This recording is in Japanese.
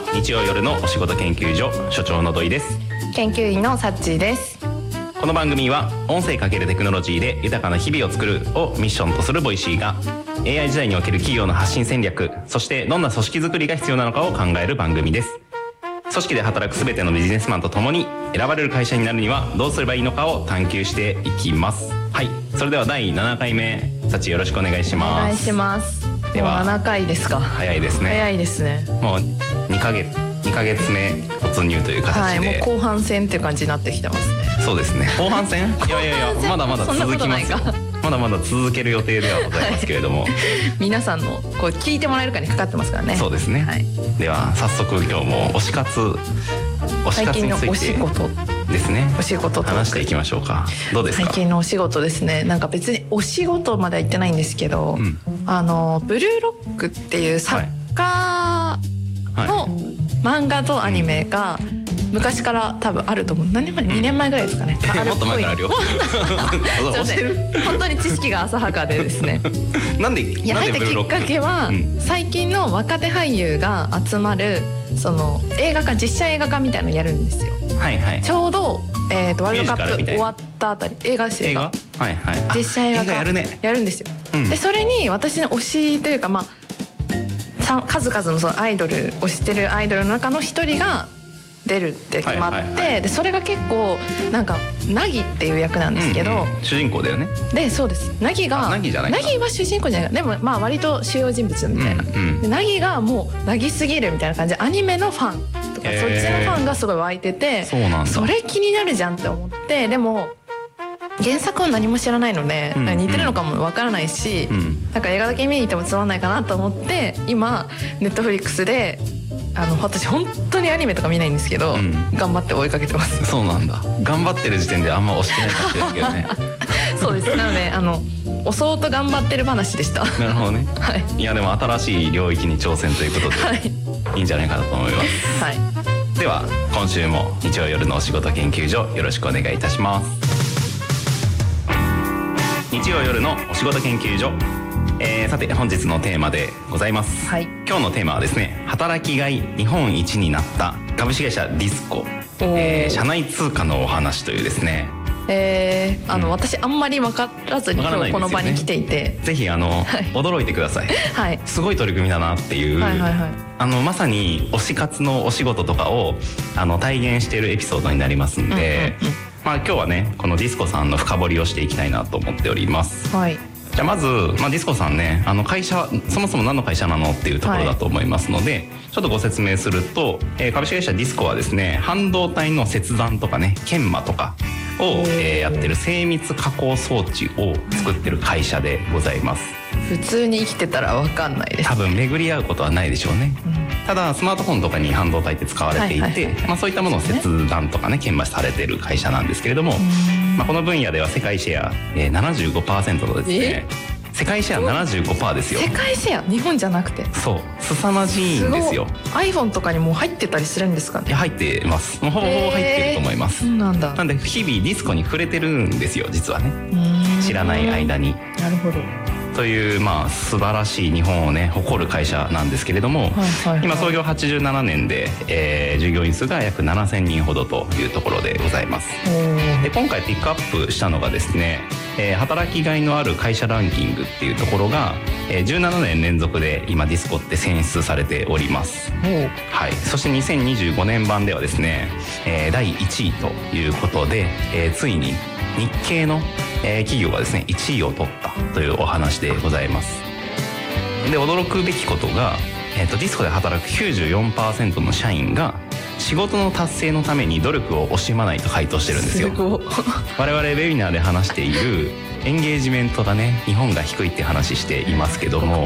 日曜夜のお仕事研究所所長の土井です。 研究員のサッチーです。 この番組は音声×テクノロジーで豊かな日々を作るをミッションとするボイシーが AI 時代における企業の発信戦略、そしてどんな組織づくりが必要なのかを考える番組です。組織で働く全てのビジネスマンと共に選ばれる会社になるにはどうすればいいのかを探求していきます。はい、それでは第7回目、サチよろしくお願いします。 お願いします。 ではもう7回ですか。 早いですね。 早いですね。 もう2ヶ月目突入という形で、 はい、もう後半戦っていう感じになってきてますね。 そうですね。後半戦いやまだまだ続きますよ。まだまだ続ける予定ではございますけれども、はい、 皆さんのこう聞いてもらえるかにかかってますからね。 そうですね、はい、では早速今日も推し活について最近のお仕事ですね、 お仕事話していきましょうか。どうですか最近のお仕事ですね。なんか別にお仕事までは言ってないんですけど、ブルーロックっていう作家の漫画とアニメが昔から多分あると思う。何年前？2年前ぐらいですかね。 もっと前からあるよ。 本当に知識が浅はかでですね。 なんで入ったきっかけは、最近の若手俳優が集まるその映画化、実写映画化みたいなのやるんですよ。はいはい。ちょうどワールドカップ終わったあたり、映画ですよ。映画？はいはい。実写映画化やるね。やるんですよ。でそれに私の推しというか数々のそのアイドル推してるアイドルの中の一人が出るって決まって、でそれが結構なんかナギっていう役なんですけど、 主人公だよね。でそうです。ナギは主人公じゃないか。でも割と主要人物みたいな。でナギがもうナギすぎるみたいな感じでアニメのファンとかそっちのファンがすごい湧いてて、それ気になるじゃんって思って、でも原作を何も知らないので似てるのかもわからないし、なんか映画だけ見に行ってもつまんないかなと思って、今ネットフリックスで私本当にアニメとか見ないんですけど、頑張って追いかけてます。 そうなんだ。頑張ってる時点であんま推してないかもしれないけどね。 そうです。なので推そうと頑張ってる話でした。 なるほどね。はい。いやでも新しい領域に挑戦ということで、いいんじゃないかなと思います。はい。では今週も日曜夜のお仕事研究所よろしくお願いいたします。日曜夜のお仕事研究所、さて本日のテーマでございます、はい、今日のテーマはですね、働きがい日本一になった株式会社ディスコ、社内通貨のお話というですね、 私あんまり分からずに今日この場に来ていて、 ぜひ驚いてください、はい、すごい取り組みだなっていう、まさに推し活のお仕事とかを体現しているエピソードになりますんで、今日はねこのディスコさんの深掘りをしていきたいなと思っております。はい。じゃあまず、ディスコさんね、会社そもそも何の会社なのっていうところだと思いますので、ちょっとご説明すると、株式会社ディスコはですね、半導体の切断とかね、研磨とかを、やってる精密加工装置を作ってる会社でございます。 普通に生きてたら分かんないです。 多分巡り合うことはないでしょうね。ただスマートフォンとかに半導体って使われていて、そういったものを切断とかね、研磨されてる会社なんですけれども、この分野では世界シェア 75% とですね、世界シェア 75% ですよ。世界シェア、 日本じゃなくて。 そう、凄まじいんですよ。 iPhone とかにも入ってたりするんですかね。 いや入ってます。もうほぼほぼ入ってると思います。 なんだ。 なんで日々ディスコに触れてるんですよ、実はね。知らない間に。 なるほど。 という素晴らしい日本をね誇る会社なんですけれども、今創業87年で、従業員数が約7000人ほどというところでございます。で今回ピックアップしたのがですね、働きがいのある会社ランキングっていうところが、17年連続で今ディスコって選出されております。はい。そして2025年版ではですね、第1位ということで、ついに日系の企業がですね1位を取ったというお話でございます。で驚くべきことが、ディスコで働く 94% の社員が仕事の達成のために努力を惜しまないと回答してるんですよ。我々ウェビナーで話しているエンゲージメントがね日本が低いって話していますけども、